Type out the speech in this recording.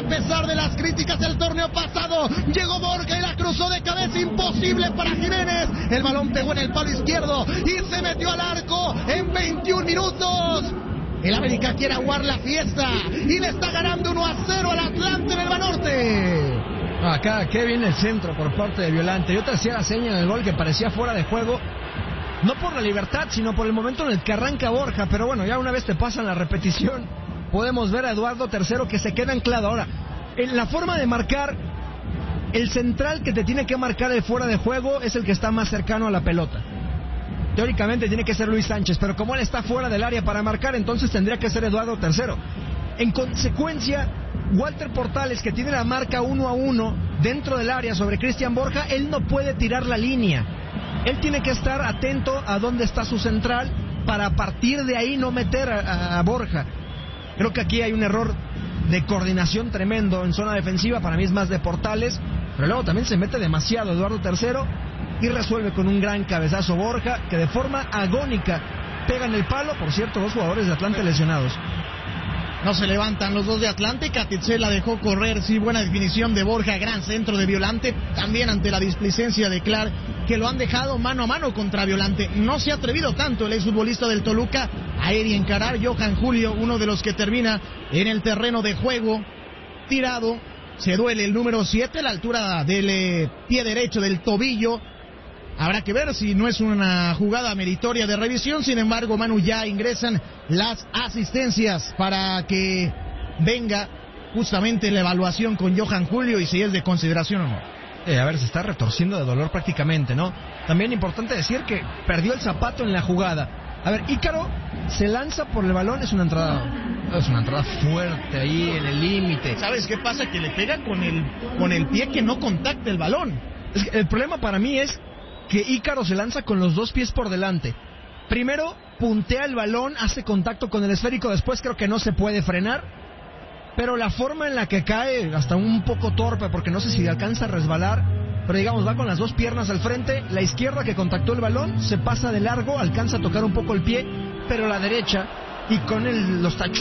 pesar de las críticas del torneo pasado, llegó Borja y la cruzó de cabeza, imposible para Jiménez. El balón pegó en el palo izquierdo y se metió al arco en 21 minutos. El América quiere aguar la fiesta y le está ganando 1-0 al Atlante en el Banorte. Acá, qué bien el centro por parte de Violante. Yo te hacía la seña en el gol que parecía fuera de juego, no por la libertad, sino por el momento en el que arranca Borja. Pero bueno, ya una vez te pasan la repetición, podemos ver a Eduardo III que se queda anclado. Ahora, en la forma de marcar, el central que te tiene que marcar el fuera de juego es el que está más cercano a la pelota. Teóricamente tiene que ser Luis Sánchez, pero como él está fuera del área para marcar, entonces tendría que ser Eduardo III. En consecuencia, Walter Portales, que tiene la marca 1-1 dentro del área sobre Cristian Borja, él no puede tirar la línea. Él tiene que estar atento a dónde está su central para a partir de ahí no meter a Borja. Creo que aquí hay un error de coordinación tremendo en zona defensiva. Para mí es más de Portales, pero luego también se mete demasiado Eduardo III y resuelve con un gran cabezazo Borja, que de forma agónica pega en el palo. Por cierto, 2 jugadores de Atlante lesionados. No se levantan los dos de Atlante. Catitze la dejó correr. Sí, buena definición de Borja. Gran centro de Violante. También ante la displicencia de Clark, que lo han dejado mano a mano contra Violante. No se ha atrevido tanto el exfutbolista del Toluca a ir y encarar. Johan Julio, uno de los que termina en el terreno de juego, tirado. Se duele el número 7 a la altura del pie derecho del tobillo. Habrá que ver si no es una jugada meritoria de revisión. Sin embargo, Manu, ya ingresan las asistencias para que venga justamente la evaluación con Johan Julio y si es de consideración o no. A ver, se está retorciendo de dolor prácticamente, ¿no? También importante decir que perdió el zapato en la jugada. A ver, Ícaro se lanza por el balón, es una entrada fuerte ahí en el límite. ¿Sabes qué pasa? Que le pega con el pie que no contacta el balón. Es que el problema para mí es que Ícaro se lanza con los 2 pies por delante. Primero puntea el balón, hace contacto con el esférico, después creo que no se puede frenar, pero la forma en la que cae, hasta un poco torpe, porque no sé si alcanza a resbalar, pero digamos, va con las 2 piernas al frente, la izquierda que contactó el balón, se pasa de largo, alcanza a tocar un poco el pie, pero la derecha, y con los tachones